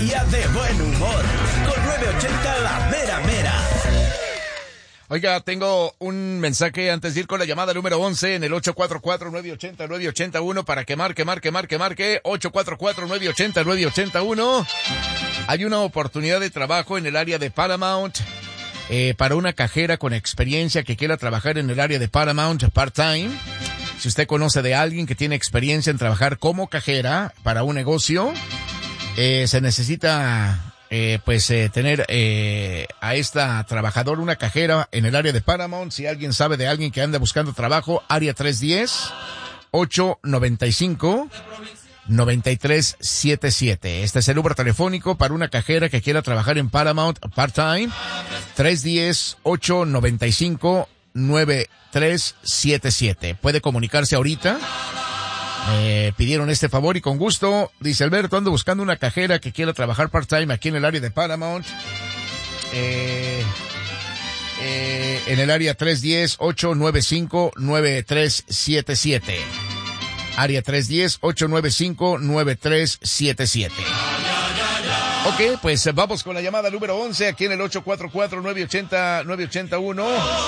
día de buen humor. Con 980 La Mera Mera. Oiga, tengo un mensaje antes de ir con la llamada número 11 en el 844-980-981 para que marque. 844-980-981. Hay una oportunidad de trabajo en el área de Paramount para una cajera con experiencia que quiera trabajar en el área de Paramount part-time. Si usted conoce de alguien que tiene experiencia en trabajar como cajera para un negocio, se necesita tener a esta trabajadora, una cajera en el área de Paramount. Si alguien sabe de alguien que anda buscando trabajo, área 310-895-9377. Este es el número telefónico para una cajera que quiera trabajar en Paramount part-time. 310-895-9377. Puede comunicarse ahorita. Pidieron este favor y con gusto. Dice Alberto, ando buscando una cajera que quiera trabajar part-time aquí en el área de Paramount. En el área 310-895-9377. Área 310-895-9377. Ok, pues vamos con la llamada número 11 aquí en el 844-980-981.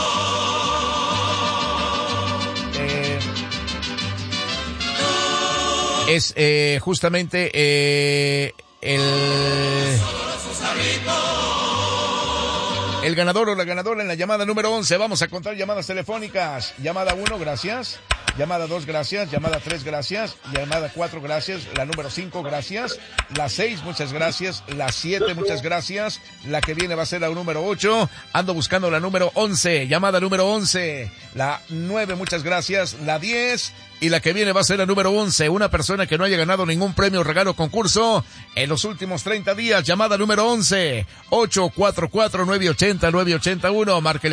Es justamente el ganador o la ganadora en la llamada número 11. Vamos a contar llamadas telefónicas. Llamada 1, gracias. Llamada 2, gracias. Llamada 3, gracias. Llamada 4, gracias. La número 5, gracias. La 6, muchas gracias. La 7, muchas gracias. La que viene va a ser la número 8. Ando buscando la número 11. Llamada número 11. La 9, muchas gracias. La 10. Y la que viene va a ser la número 11. Una persona que no haya ganado ningún premio, regalo, concurso en los últimos 30 días. Llamada número 11. 844-980-981. Márquele.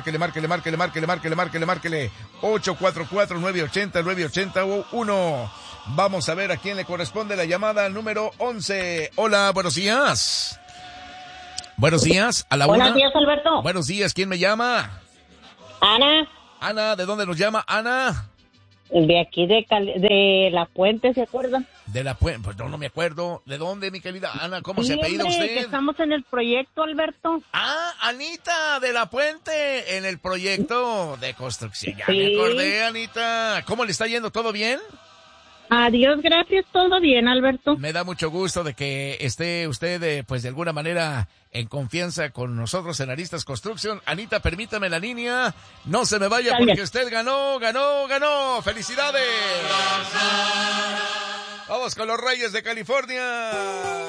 844-980-981. Vamos a ver a quién le corresponde la llamada número 11. Hola, buenos días. Buenos días, a la una. Buenos días, Alberto. Buenos días, ¿quién me llama? Ana. Ana, ¿de dónde nos llama Ana? De aquí de La Puente, ¿se acuerdan? De La Puente, pues no me acuerdo. ¿De dónde, mi querida Ana? ¿Cómo se apellida hombre, usted? Que estamos en el proyecto, Alberto. Ah, Anita, de La Puente, en el proyecto de construcción. Ya sí. Me acordé, Anita. ¿Cómo le está yendo? ¿Todo bien? Adiós, gracias, todo bien, Alberto. Me da mucho gusto de que esté usted, pues de alguna manera, en confianza con nosotros en Aristas Construction. Anita, permítame la línea. No se me vaya porque usted ganó. ¡Felicidades! Vamos con los Reyes de California.